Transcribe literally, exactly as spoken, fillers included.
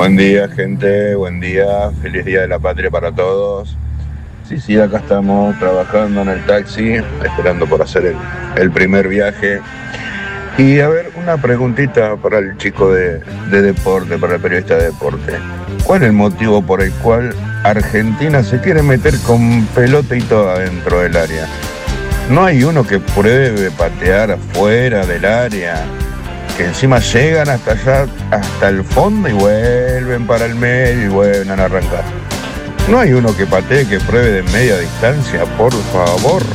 Buen día, gente, buen día, feliz día de la patria para todos. Sí, sí, acá estamos trabajando en el taxi, esperando por hacer el, el primer viaje. Y a ver, una preguntita para el chico de, de deporte, para el periodista de deporte. ¿Cuál es el motivo por el cual Argentina se quiere meter con pelota y todo adentro del área? ¿No hay uno que pruebe patear afuera del área? Que encima llegan hasta allá, hasta el fondo y vuelven para el medio y vuelven a arrancar. ¿No hay uno que patee, que pruebe de media distancia, por favor?